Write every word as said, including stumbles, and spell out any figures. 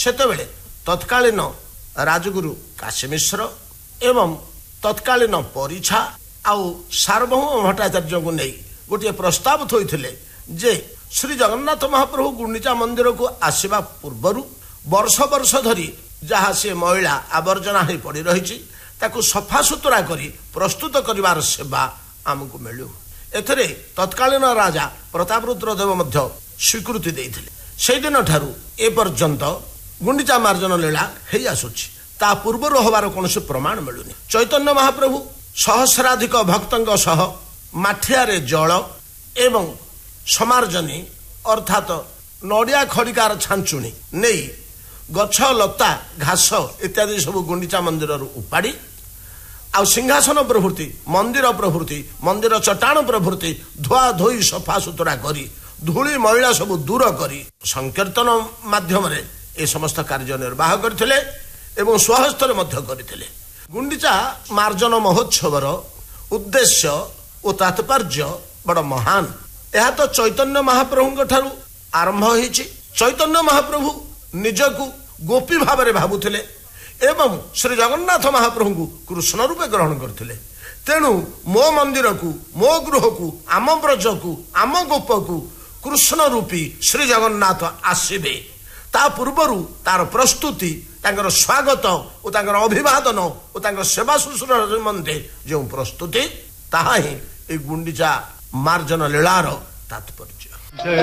ସେତେବେଳେ ତତ୍କାଳୀନ ରାଜଗୁରୁ କାଶୀ ମିଶ୍ର ଏବଂ ତତ୍କାଳୀନ ପରିଛା ଆଉ ସାର୍ବଭୌମ ଭଟ୍ଟାଚାର୍ଯ୍ୟଙ୍କୁ ନେଇ ଗୋଟିଏ ପ୍ରସ୍ତାବ ଥୋଇଥିଲେ ଯେ ଶ୍ରୀ ଜଗନ୍ନାଥ ମହାପ୍ରଭୁ ଗୁଣ୍ଡିଚା ମନ୍ଦିରକୁ ଆସିବା ପୂର୍ବରୁ ବର୍ଷ ବର୍ଷ ଧରି ଯାହା ସେ ମଇଳା ଆବର୍ଜନା ହୋଇ ପଡ଼ି ରହିଛି ତାକୁ ସଫାସୁତୁରା କରି ପ୍ରସ୍ତୁତ କରିବାର ସେବା ଆମକୁ ମିଳୁ। ଏଥିରେ ତତ୍କାଳୀନ ରାଜା ପ୍ରତାପରୁଦ୍ର ଦେବ ମଧ୍ୟ ସ୍ୱୀକୃତି ଦେଇଥିଲେ। ସେଇଦିନ ଠାରୁ ଏ ପର୍ଯ୍ୟନ୍ତ ଗୁଣ୍ଡିଚା ମାର୍ଜନ ଲୀଳା ହେଇ ଆସୁଛି। ତା ପୂର୍ବରୁ ହେବାର କୌଣସି ପ୍ରମାଣ ମିଳୁନି। ଚୈତନ୍ୟ ମହାପ୍ରଭୁ ସହସ୍ରାଧିକ ଭକ୍ତଙ୍କ ସହ ମାଠିଆରେ ଜଳ ଏବଂ ସମାର୍ଜନୀ ଅର୍ଥାତ ନଡ଼ିଆ ଖଡ଼ିକାର ଛାଞ୍ଚୁଣି ନେଇ ଗଛ ଲତା ଘାସ ଇତ୍ୟାଦି ସବୁ ଗୁଣ୍ଡିଚା ମନ୍ଦିରରୁ ଉପାଡ଼ି ଆଉ ସିଂହାସନ ପ୍ରଭୃତି ମନ୍ଦିର ପ୍ରଭୃତି ମନ୍ଦିର ଚଟାଣ ପ୍ରଭୃତି ଧୁଆ ଧୋଇ ସଫା ସୁତୁରା କରି ଧୂଳି ମଇଳା ସବୁ ଦୂର କରି ସଂକୀର୍ତ୍ତନ ମାଧ୍ୟମରେ ଏ ସମସ୍ତ କାର୍ଯ୍ୟ ନିର୍ବାହ କରିଥିଲେ ଏବଂ ସ୍ୱହସ୍ତରେ ମଧ୍ୟ କରିଥିଲେ। ଗୁଣ୍ଡିଚା ମାର୍ଜନ ମହୋତ୍ସବର ଉଦ୍ଦେଶ୍ୟ ଓ ତାତ୍ପର୍ଯ୍ୟ ବଡ଼ ମହାନ। ଏହା ତ ଚୈତନ୍ୟ ମହାପ୍ରଭୁଙ୍କ ଠାରୁ ଆରମ୍ଭ ହୋଇଛି। ଚୈତନ୍ୟ ମହାପ୍ରଭୁ ନିଜକୁ ଗୋପୀ ଭାବରେ ଭାବୁଥିଲେ ଏବଂ ଶ୍ରୀ ଜଗନ୍ନାଥ ମହାପ୍ରଭୁଙ୍କୁ କୃଷ୍ଣ ରୂପେ ଗ୍ରହଣ କରିଥିଲେ। ତେଣୁ ମୋ ମନ୍ଦିରକୁ ମୋ ଗୃହକୁ ଆମ ବ୍ରଜକୁ ଆମ ଗୋପକୁ କୃଷ୍ଣ ରୂପୀ ଶ୍ରୀ ଜଗନ୍ନାଥ ଆସିବେ ତା ପୂର୍ବରୁ ତାର ପ୍ରସ୍ତୁତି ତାଙ୍କର ସ୍ୱାଗତ ଓ ତାଙ୍କର ଅଭିବାଦନ ଓ ତାଙ୍କର ସେବା ଶୁଶ୍ରୂଷା ନିମନ୍ତେ ଯେଉଁ ପ୍ରସ୍ତୁତି ତାହା ହିଁ ଏ ଗୁଣ୍ଡିଚା ମାର୍ଜନ ଲୀଳାର ତାତ୍ପର୍ଯ୍ୟ।